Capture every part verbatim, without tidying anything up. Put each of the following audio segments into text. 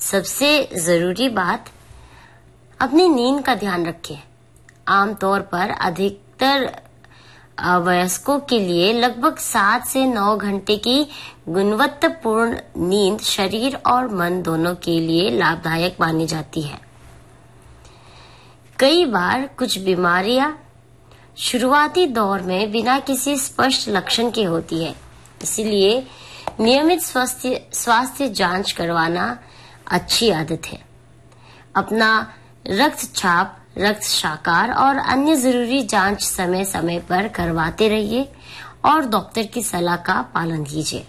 सबसे जरूरी बात, अपनी नींद का ध्यान रखें। आमतौर पर अधिकतर वयस्कों के लिए लगभग सात से नौ घंटे की गुणवत्तापूर्ण नींद शरीर और मन दोनों के लिए लाभदायक मानी जाती है। कई बार कुछ बीमारियां शुरुआती दौर में बिना किसी स्पष्ट लक्षण के होती है, इसलिए नियमित स्वास्थ्य स्वास्थ्य जांच करवाना अच्छी आदत है। अपना रक्तचाप, रक्त शर्करा और अन्य जरूरी जांच समय समय पर करवाते रहिए और डॉक्टर की सलाह का पालन कीजिए।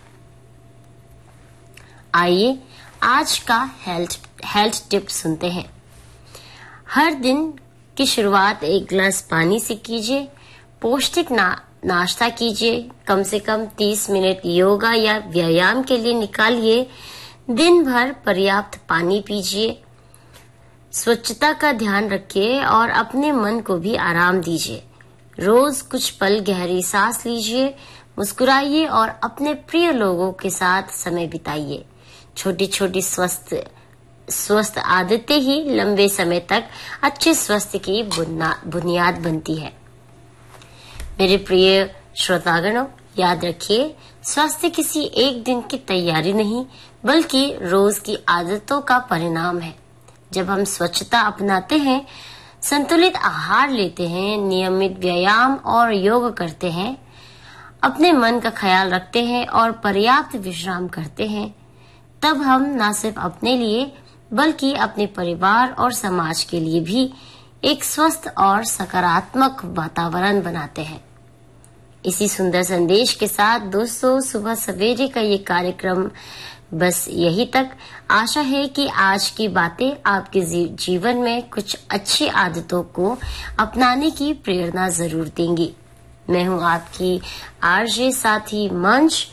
आइए आज का हेल्थ हेल्थ टिप सुनते हैं। हर दिन की शुरुआत एक गिलास पानी से कीजिए। पौष्टिक ना नाश्ता कीजिए। कम से कम तीस मिनट योगा या व्यायाम के लिए निकालिए। दिन भर पर्याप्त पानी पीजिए। स्वच्छता का ध्यान रखिए और अपने मन को भी आराम दीजिए। रोज कुछ पल गहरी सांस लीजिए, मुस्कुराइए और अपने प्रिय लोगों के साथ समय बिताइए। छोटी छोटी स्वस्थ स्वस्थ आदतें ही लंबे समय तक अच्छे स्वास्थ्य की बुनियाद बनती है। मेरे प्रिय श्रोतागणों, याद रखिए, स्वास्थ्य किसी एक दिन की तैयारी नहीं बल्कि रोज की आदतों का परिणाम है। जब हम स्वच्छता अपनाते हैं, संतुलित आहार लेते हैं, नियमित व्यायाम और योग करते हैं, अपने मन का ख्याल रखते हैं और पर्याप्त विश्राम करते हैं, तब हम न सिर्फ अपने लिए बल्कि अपने परिवार और समाज के लिए भी एक स्वस्थ और सकारात्मक वातावरण बनाते हैं। इसी सुंदर संदेश के साथ दोस्तों, सुबह सवेरे का ये कार्यक्रम बस यही तक। आशा है कि आज की बातें आपके जीवन में कुछ अच्छी आदतों को अपनाने की प्रेरणा जरूर देंगी। मैं हूं आपकी आरजे साथी मंच।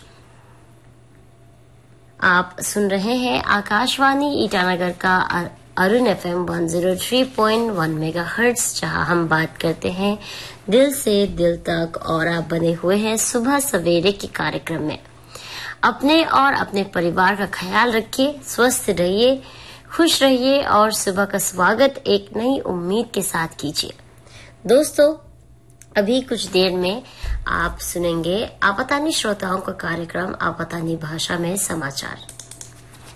आप सुन रहे हैं आकाशवाणी ईटानगर का अरुण एफएम एक सौ तीन पॉइंट एक मेगाहर्ट्ज, जहां हम बात करते हैं दिल से दिल तक, और आप बने हुए हैं सुबह सवेरे के कार्यक्रम में। अपने और अपने परिवार का ख्याल रखिए, स्वस्थ रहिए, खुश रहिए और सुबह का स्वागत एक नई उम्मीद के साथ कीजिए। दोस्तों, अभी कुछ देर में आप सुनेंगे आपातानी श्रोताओं का कार्यक्रम आपातानी भाषा में समाचार।